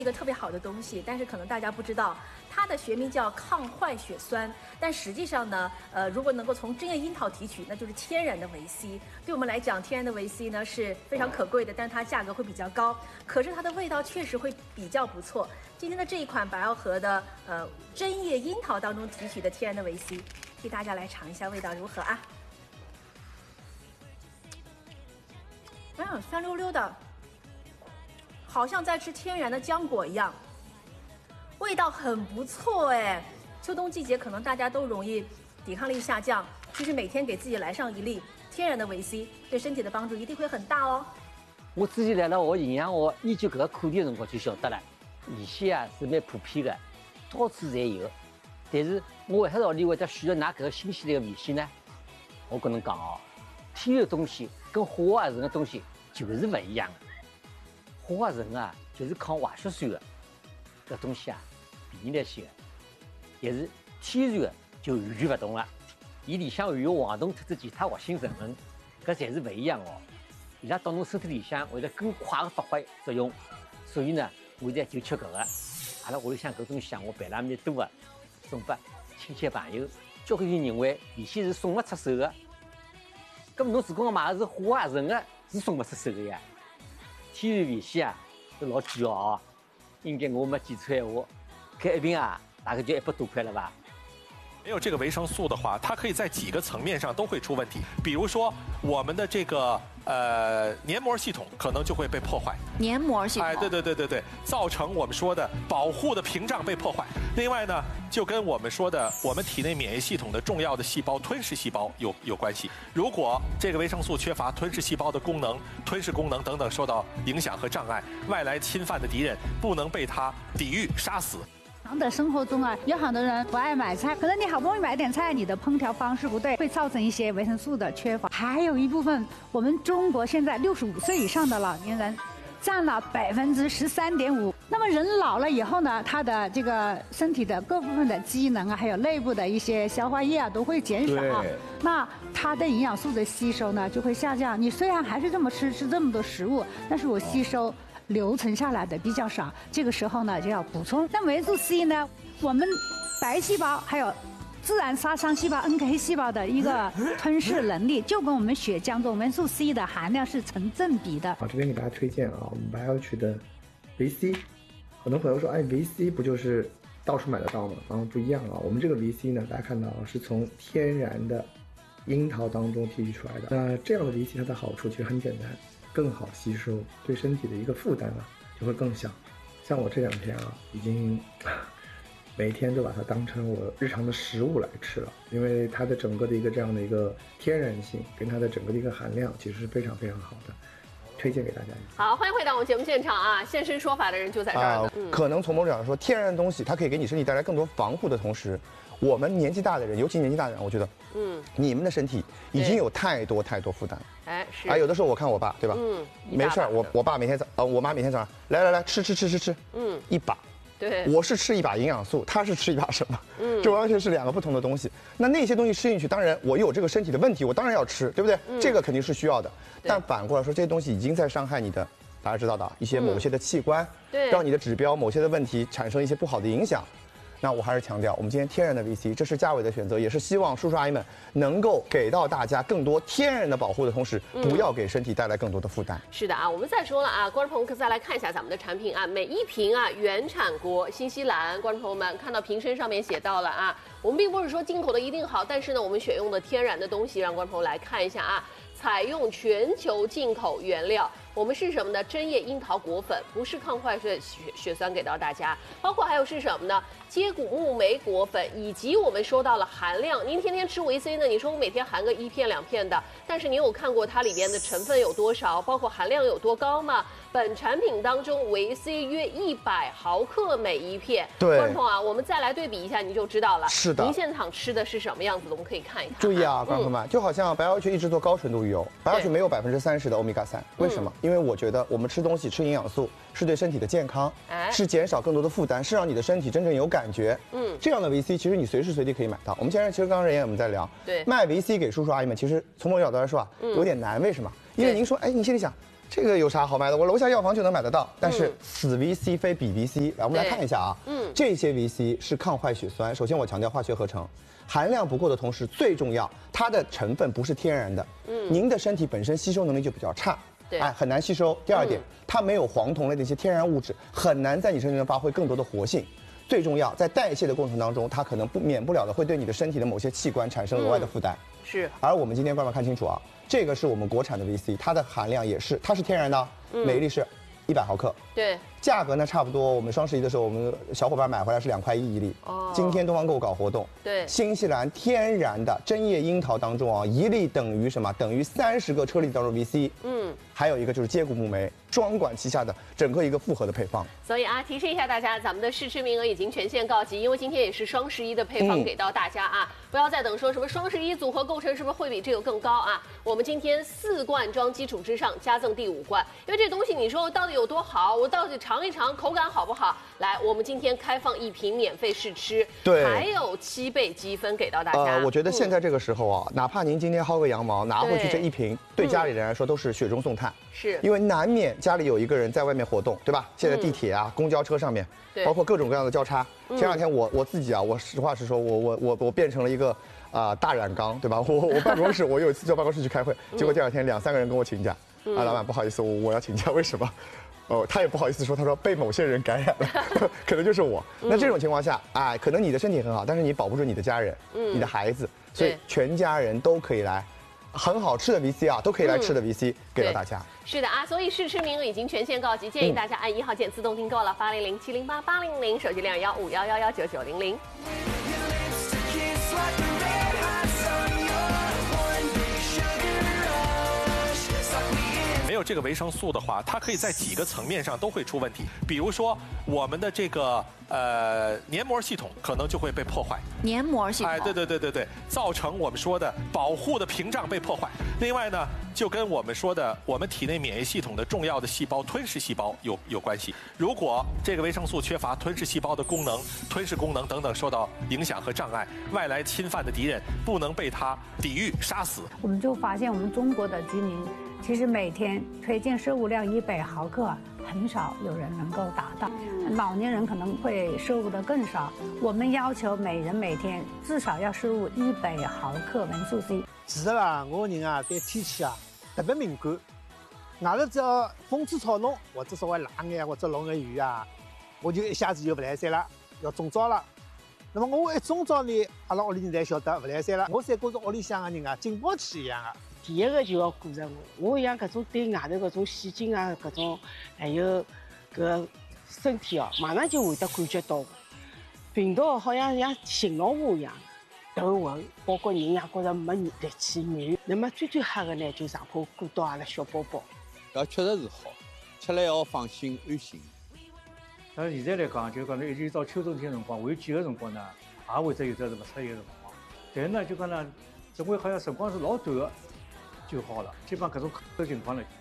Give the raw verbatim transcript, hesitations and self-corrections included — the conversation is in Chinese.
一个特别好的东西，但是可能大家不知道，它的学名叫抗坏血酸，但实际上呢，呃，如果能够从针叶樱桃提取，那就是天然的维 C。对我们来讲，天然的维 C 呢是非常可贵的，但是它价格会比较高，可是它的味道确实会比较不错。今天的这一款白奥和的呃针叶樱桃当中提取的天然的维 C， 替大家来尝一下味道如何啊？嗯，酸溜溜的。 好像在吃天然的浆果一样，味道很不错哎。秋冬季节可能大家都容易抵抗力下降，其实每天给自己来上一粒天然的维 C， 对身体的帮助一定会很大哦。 我之前来了学营养学研究搿个课题的辰光就晓得了，维 C 啊是蛮普遍的，到处侪有。但是我为啥道理会得选择拿搿个新鲜的维 C 呢？我跟侬讲哦，天然的东西跟化合成的东西就是不一样的。 化合成啊，就是抗坏血酸的，搿东西啊，便宜来些的。但是天然的就完全勿同了，伊里向含有黄酮特质其他活性成分，搿侪是勿一样哦。伊拉到侬身体里向会得更快的发挥作用，所以呢，我现在就吃搿个。阿拉屋里向搿东西啊，我备了蛮多的，送拨亲戚朋友。交关人认为维 C是送勿出手的，搿么侬如果买的是化合成的，是送勿出手的呀。 天然维 C 啊，是老贵哦，应该我没记错闲话，搿一瓶啊，大概就一百多块了吧。 没有这个维生素的话，它可以在几个层面上都会出问题。比如说，我们的这个呃黏膜系统可能就会被破坏。 黏膜系统。 哎，对对对对对，造成我们说的保护的屏障被破坏。另外呢，就跟我们说的我们体内免疫系统的重要的细胞吞噬细胞有有关系。如果这个维生素缺乏，吞噬细胞的功能、吞噬功能等等受到影响和障碍，外来侵犯的敌人不能被它抵御杀死。 常的生活中啊，有很多人不爱买菜，可能你好不容易买点菜，你的烹调方式不对，会造成一些维生素的缺乏。还有一部分，我们中国现在六十五岁以上的老年人，占了百分之十三点五。那么人老了以后呢，他的这个身体的各部分的机能啊，还有内部的一些消化液啊，都会减少。那它的营养素的吸收呢，就会下降。你虽然还是这么吃，吃这么多食物，但是我吸收。 留存下来的比较少，这个时候呢就要补充。那维生素 C 呢，我们白细胞还有自然杀伤细胞 N K 细胞的一个吞噬能力，就跟我们血浆中维生素 C 的含量是成正比的。 好，这边给大家推荐啊，我们白奥曲的维 C。很多朋友说，哎，维 C 不就是到处买得到吗？然后不一样啊，我们这个维 C 呢，大家看到是从天然的樱桃当中提取出来的。那这样的维 C 它的好处其实很简单。 更好吸收，对身体的一个负担啊就会更小。像我这两天啊，已经每天都把它当成我日常的食物来吃了，因为它的整个的一个这样的一个天然性跟它的整个的一个含量，其实是非常非常好的，推荐给大家。 好，欢迎回到我们节目现场啊！现身说法的人就在这儿呢。 啊、嗯、可能从某种角度说，天然的东西它可以给你身体带来更多防护的同时。 我们年纪大的人，尤其年纪大的人，我觉得，嗯，你们的身体已经有太多太多负担。 哎，是啊，有的时候我看我爸，对吧？嗯，没事儿，我我爸每天早，呃，我妈每天早上来来来吃吃吃吃吃，嗯，一把。 对， 我是吃一把营养素，他是吃一把什么？嗯，这完全是两个不同的东西。那那些东西吃进去，当然我有这个身体的问题，我当然要吃，对不对？嗯、这个肯定是需要的。但反过来说，这些东西已经在伤害你的，大家知道的，一些某些的器官， 对、嗯， 让你的指标某些的问题产生一些不好的影响。 那我还是强调，我们今天天然的维 C， 这是嘉伟的选择，也是希望叔叔阿姨们能够给到大家更多天然的保护的同时，不要给身体带来更多的负担。 嗯、是的啊，我们再说了啊，观众朋友可再来看一下咱们的产品啊，每一瓶啊原产国新西兰，观众朋友们看到瓶身上面写到了啊，我们并不是说进口的一定好，但是呢，我们选用的天然的东西，让观众朋友来看一下啊。 采用全球进口原料，我们是什么呢？针叶樱桃果粉，不是抗坏血血血酸给到大家，包括还有是什么呢？接骨木莓果粉，以及我们说到了含量。您天天吃维 C 呢？你说我每天含个一片两片的，但是你有看过它里边的成分有多少，包括含量有多高吗？本产品当中维 C 约一百毫克每一片。 对， 观众朋友啊，我们再来对比一下，你就知道了。 是的。 您现场吃的是什么样子的？我们可以看一看。 注意啊，观众朋友们，嗯、就好像白奥曲一直做高纯度鱼油，白奥曲没有百分之三十的欧米伽三，为什么？嗯、因为我觉得我们吃东西吃营养素是对身体的健康，哎、是减少更多的负担，是让你的身体真正有感觉。嗯，这样的维 C 其实你随时随地可以买到。我们前面其实刚刚人也我们在聊， 对， 卖维 C 给叔叔阿姨们，其实从某角度来说啊，嗯、有点难。为什么？因为您说，哎，你心里想。 这个有啥好买的？我楼下药房就能买得到。但是此 V C 非彼 V C， 来我们来看一下啊，嗯，这些 V C 是抗坏血酸。首先我强调化学合成，含量不够的同时，最重要它的成分不是天然的，嗯，您的身体本身吸收能力就比较差。 哎，很难吸收。第二点，嗯、它没有黄酮类的一些天然物质，很难在你身上发挥更多的活性。最重要，在代谢的过程当中，它可能不免不了的会对你的身体的某些器官产生额外的负担。嗯、 是。 而我们今天观众看清楚啊，这个是我们国产的 V C， 它的含量也是，它是天然的，嗯、每一粒是一百毫克。 对。价格呢，差不多，我们双十一的时候，我们小伙伴买回来是两块一一粒。哦。今天东方购搞活动。 对。 新西兰天然的针叶樱桃当中啊，一粒等于什么？等于三十个车厘当中 V C。嗯。还有一个就是接骨木莓，双管齐下的整个一个复合的配方。 所以啊，提示一下大家，咱们的试吃名额已经全线告急，因为今天也是双十一的配方给到大家啊，嗯、不要再等说什么双十一组合构成是不是会比这个更高啊？我们今天四罐装基础之上加赠第五罐，因为这东西你说到底有多好，我到底尝一尝口感好不好？来，我们今天开放一瓶免费试吃， 对， 还有七倍积分给到大家。 呃，我觉得现在这个时候啊，嗯、哪怕您今天薅个羊毛拿回去这一瓶，对家里人来说都是雪中送炭。 是因为难免家里有一个人在外面活动，对吧？现在地铁啊、嗯、公交车上面，包括各种各样的交叉。前两天我我自己啊，我实话实说，我我我我变成了一个啊、呃、大染缸，对吧？我我办公室我有一次叫办公室去开会，结果第二天两三个人跟我请假，嗯、啊，老板不好意思，我我要请假，为什么？哦，他也不好意思说，他说被某些人感染了，可能就是我。那这种情况下，哎，可能你的身体很好，但是你保不住你的家人、嗯、你的孩子，所以全家人都可以来。 很好吃的 V C 啊，都可以来吃的 V C、嗯、给到大家。 是的啊，所以试吃名额已经全线告急，建议大家按一号键自动订购了，八零零七零八八零零，手机零二幺五幺幺幺九九零零。 没有这个维生素的话，它可以在几个层面上都会出问题。比如说，我们的这个呃黏膜系统可能就会被破坏。 黏膜系统， 哎，对对对对对，造成我们说的保护的屏障被破坏。另外呢，就跟我们说的我们体内免疫系统的重要的细胞吞噬细胞有有关系。如果这个维生素缺乏，吞噬细胞的功能、吞噬功能等等受到影响和障碍，外来侵犯的敌人不能被它抵御杀死。 我们就发现我们中国的居民。 其实每天推荐摄入量一百毫克，很少有人能够达到。老年人可能会摄入的更少。我们要求每人每天至少要摄入一百毫克维生素 C。 其实啦，我个人啊对天气啊特别敏感。外头只要风吹草动，或者稍微冷眼或者落眼雨啊，我就一下子就不来三了，要中招了。那么我一中招呢，阿拉屋里人才晓得不来三了。我才觉着屋里向个人啊警报器一样啊。 第一个就要顾着我，我像搿种对外头搿种细菌啊，搿种还有搿身体哦，马上就会得感觉到病毒好像像信号码一样，头昏，包括人也觉着没力气软。那么最最吓的呢，就上坡顾到阿拉小宝宝。 要确实是好，吃了要放心安心。 但是现在来讲，就讲呢，一直到秋冬天辰光，还有几个辰光呢，也会得有得是勿适宜的辰光。但是呢，就讲呢，这回好像辰光是老短的。 就好了，基本上各种客情况呢。